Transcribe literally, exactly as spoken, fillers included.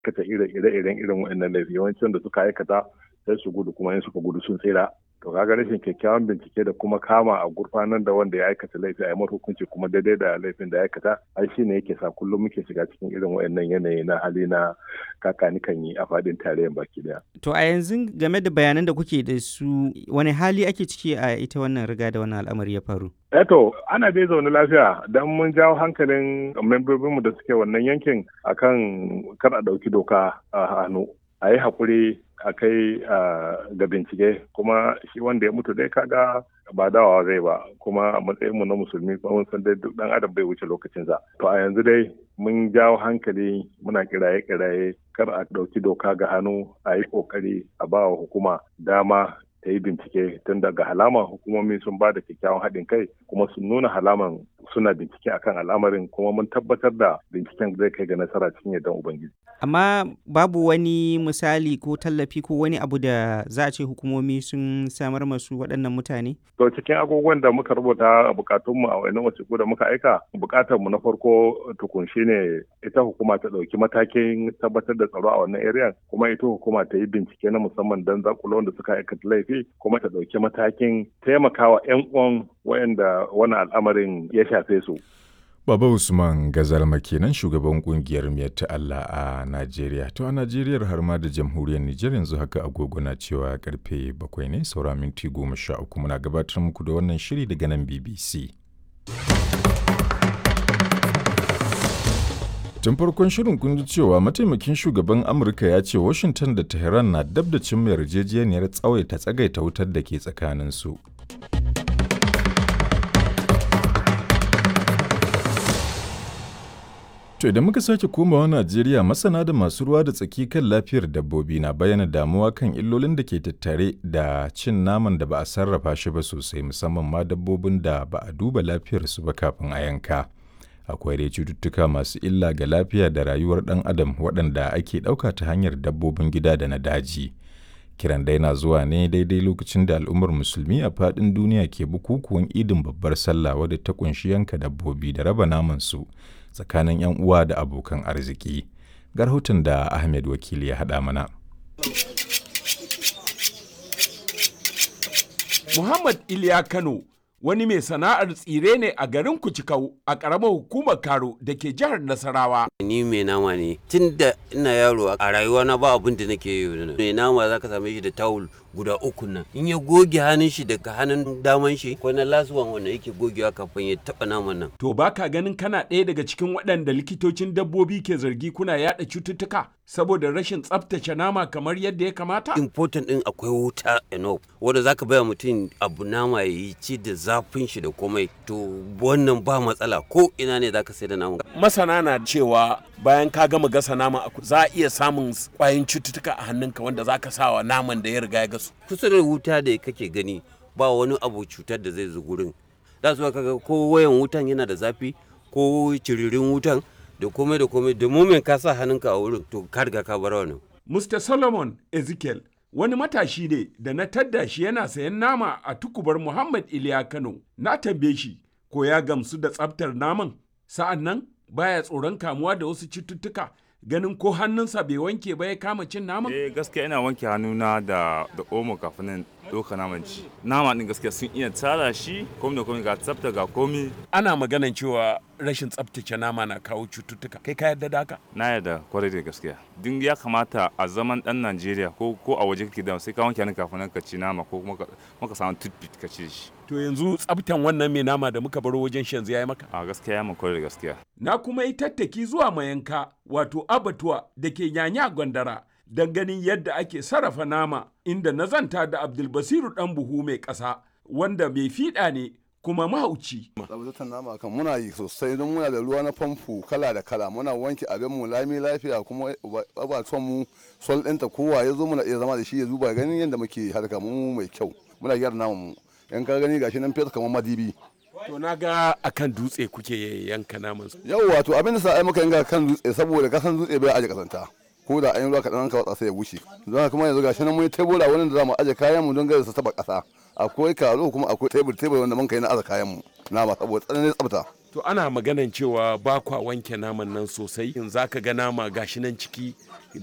aikata ire-iren irin waɗannan laifi. Yawancin da suka aikata sai su gudu, kuma in suka gudu sun tsira. To kaga rashin kyakkyawan bincike da kuma kama a gurfanar da wanda ya aikata laifi a yi masa hukunci kuma daidai da laifin da ya aikata, ai shi ne yake sa kullum muke shiga cikin irin waɗannan yanayi na hali na kakanikan yi a faɗin tarayyar baki daya. To a yanzu game da bayanan da kuke da su, wani hali ake ciki a ita wannan riga da wannan al'amari ya faru? Eto ana dai zaune lafiya don mun jawo hankalin membobinmu da suke wannan yankin akan kar a ɗauki doka a hannu, a yi haƙuri a kai ga bincike, kuma shi wanda ya mutu dai kaga ba dawowa zai ba, kuma a matsayin mu na musulmi kuma mun san dai duk dan adam bai wuce lokacin sa. To a yanzu dai mun jawo hankali, muna kiraye kiraye kar a dauki doka ga hannu, a yi kokari a ba wa hukuma dama ta yi bincike, tun daga halaman hukumomi sun ba da kyakkyawan haɗin kai kuma sun nuna halaman suna bincike akan al'amarin, kuma mun tabbatar da binciken zai kai ga nasara cikin yardan Ubangiji. Amma babu wani misali ko tallafi ko wani abu da za a ce hukumomi sun samar masu waɗannan mutane? To cikin agogon da muka rubuta a bukatunmu a wani wasiƙu da muka aika, bukatarmu na farko tukun shine ita hukuma ta ɗauki matakin tabbatar da tsaro a wannan area, kuma ita hukuma ta yi bincike na musamman don zakulo wanda suka aikata laifi, kuma ta ɗauki matakin taimakawa 'yan uwan waɗanda wani al'amarin ya shafe su. Baba Usman Gazalma kenan shugaban kungiyar Miyar ta Allah a Najeriya. To a Najeriya har ma da jamhuriyar Nijar yanzu haka agogo na cewa karfe bakwai ne saura minti goma sha uku, muna gabatar muku da wannan shiri daga nan B B C. Tun farkon shirin kun ji cewa mataimakin shugaban Amurka ya ce Washington da Tehran na dab da cimma yarjejeniyar tsawaita tsagaita wutar da ke tsakaninsu. To idan muka sake komawa Najeriya, masana da masu ruwa da tsaki kan lafiyar dabbobi na bayyana damuwa kan illolin da ke tattare da cin naman da ba a sarrafa shi ba sosai, musamman ma dabbobin da ba a duba lafiyarsu ba kafin a yanka. Akwai dai cututtuka masu illa ga lafiya da rayuwar ɗan adam waɗanda ake ɗauka ta hanyar dabbobin gida da na daji. Kiran dai na zuwa ne daidai lokacin da al'ummar musulmi a faɗin duniya ke bukukuwan idin babbar sallah wadda ta ƙunshi yanka dabbobi da raba namansu tsakanin 'yan uwa da abokan arziki. Ga rahoton da Ahmed Wakili ya haɗa mana. Muhammad Iliya Kano wani mai sana'ar tsire ne a garin Kucikau a ƙaramar hukumar Karo da ke jihar Nasarawa. Ni mai nama ne tun da ina yaro a rayuwa na ba abin da nake yi. Mai nama za ka same shi da tawul guda uku nan. In ya goge hannun shi daga hannun daman shi ko na lasuwan wanda yake gogewa kafin ya taɓa naman nan. To baka ganin kana ɗaya daga cikin waɗanda likitocin dabbobi ke zargi kuna yaɗa cututtuka saboda rashin tsaftace nama kamar yadda ya kamata? Important ɗin akwai wuta enough wanda zaka baya mutum abu nama ya yi ci da zafin shi da komai, to wannan ba matsala ko ina ne zaka sai da naman. Masana na cewa bayan ka gama gasa nama za a iya samun kwayoyin cututtuka a hannunka wanda zaka sa wa naman da ya riga ya gasu. Kusa da wuta da kake gani ba wani abu cutar da zai zo gurin. Da su kaga ko wayan wutan yana da zafi ko ciririn wutan da komai da komai da mumin ka sa hannunka a wurin to ka riga ka bar wannan. Mister Solomon Ezekiel wani matashi ne da na tadda shi yana sayan nama a tukubar Muhammad Iliya Kano. Na tambaye shi ko ya gamsu da tsaftar naman, sa'an nan baya tsoron kamuwa da wasu cututtuka ganin ko hannunsa bai wanke ba ya kama cin naman? Eh gaskiya ina wanke hannuna da da omo kafin nan doka naman ci. Nama din gaskiya sun iya tsara shi komai da komai ga tsafta ga komai. Ana maganan cewa rashin tsaftace nama na kawo cututtuka. Kai ka yarda da haka? Na yarda kwarai da gaskiya. Din ya kamata a zaman dan Najeriya ko ko a waje kake da sai ka wanke hannun kafin nan ka ci nama ko kuma ka samu toothpick ka ci shi. To yanzu tsaftan wannan mai nama da muka baro wajen shi yanzu yayi maka? A gaskiya ya mun kwarai da gaskiya. Na kuma yi tattaki zuwa mayanka wato abatuwa da ke Nyanya Gwandara don ganin yadda ake sarrafa nama, inda na zanta da Abdulbasiru ɗan buhu mai ƙasa wanda mai fiɗa ne kuma mahauci. Tsabtatar nama kan muna yi sosai don muna da ruwa na famfo kala da kala, muna wanke abin mu lami lafiya kuma abatuwan mu sol ɗinta kowa ya zo muna iya zama da shi ya zuba ganin yadda muke harka mu mai kyau, muna gyara naman mu. In ka gani gashi nan fesa kamar madibi. To na ga akan dutse kuke yanka naman su. Yau wato abin da sa ai muka yanka kan dutse saboda kasan dutse bai aje kasanta. Ko da an yi ruwa kaɗan ka watsa sai ya wuce. Don kuma yanzu gashi nan mun yi tebura wani da za mu aje kayan mu don gare su taba ƙasa. Akwai karo kuma akwai tebur tebur wanda mun kai na aza kayan mu. Nama saboda tsananin tsafta. To ana maganan cewa ba kwa wanke naman nan sosai in za ka ga nama gashi nan ciki